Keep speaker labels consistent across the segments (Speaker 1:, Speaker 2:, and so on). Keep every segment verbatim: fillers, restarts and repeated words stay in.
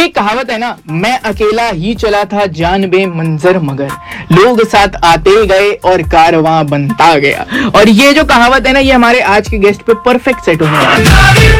Speaker 1: ये कहावत है ना, मैं अकेला ही चला था जान बे मंजर मगर, लोग साथ आते गए और कारवां बनता गया। और ये जो कहावत है ना, ये हमारे आज के गेस्ट पे परफेक्ट सेट होने वाली है।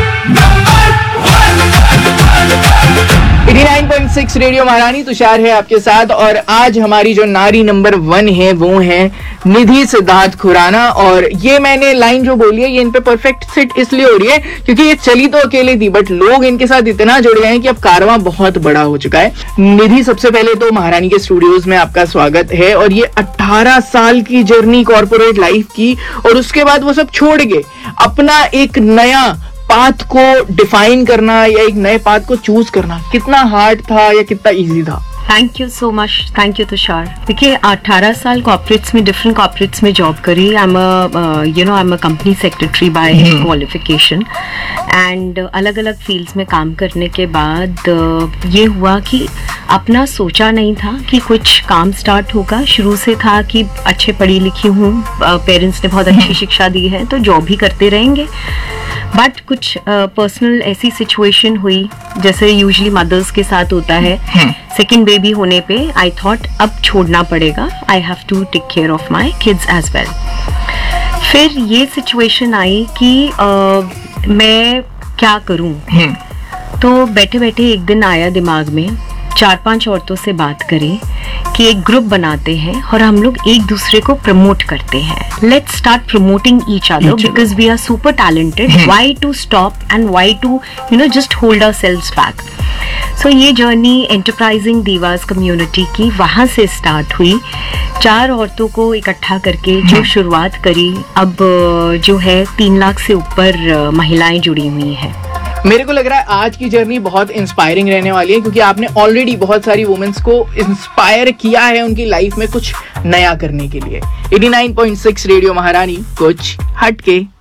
Speaker 1: नवासी पॉइंट सिक्स रेडियो महारानी, तुषार है आपके साथ। और आज हमारी जो नारी नंबर वन है वो है निधि सिद्धार्थ खुराना। और ये मैंने लाइन जो बोली है ये इन पे परफेक्ट फिट इसलिए हो रही है क्योंकि ये चली तो अकेले थी, बट लोग इनके साथ इतना जुड़ गए हैं कि अब कारवां बहुत बड़ा हो चुका है। निधि, सबसे पहले तो महारानी के स्टूडियोज में आपका स्वागत है। और ये अठारह साल की जर्नी कॉर्पोरेट लाइफ की, और उसके बाद वो सब छोड़ के अपना एक नया पाथ को डिफाइन करना या एक नए पाथ को चूज करना कितना हार्ड था या कितना इजी था?
Speaker 2: Thank you so much, thank you Tushar. देखिए, अठारह साल कॉर्पोरेट्स में, डिफरेंट कॉर्पोरेट्स में जॉब करी। I am a you know I am a company secretary bye qualification, and अलग अलग फील्ड्स में काम करने के बाद uh, ये हुआ कि अपना सोचा नहीं था कि कुछ काम स्टार्ट होगा। शुरू से था कि अच्छे पढ़ी लिखी हूँ, पेरेंट्स uh, ने बहुत अच्छी शिक्षा दी है तो जॉब ही करते रहेंगे। बट कुछ पर्सनल uh, ऐसी सिचुएशन हुई जैसे यूजुअली मदर्स के साथ होता है। सेकेंड बेबी होने पे आई थॉट अब छोड़ना पड़ेगा, I have to take care of my kids as well. फिर ये सिचुएशन आई कि uh, मैं क्या करूं। तो बैठे बैठे एक दिन आया दिमाग में, चार पांच औरतों से बात करी कि एक ग्रुप बनाते हैं और हम लोग एक दूसरे को प्रमोट करते हैं। Let's start promoting each other because we are super talented. Why to stop and why to you know just hold ourselves back. सो ये जर्नी एंटरप्राइजिंग दीवास कम्युनिटी की वहां से स्टार्ट हुई। चार औरतों को इकट्ठा करके जो शुरुआत करी, अब जो है तीन लाख से ऊपर महिलाएं जुड़ी हुई हैं।
Speaker 1: मेरे को लग रहा है आज की जर्नी बहुत इंस्पायरिंग रहने वाली है क्योंकि आपने ऑलरेडी बहुत सारी वुमेन्स को इंस्पायर किया है उनकी लाइफ में कुछ नया करने के लिए। नवासी पॉइंट सिक्स रेडियो महारानी, कुछ हटके।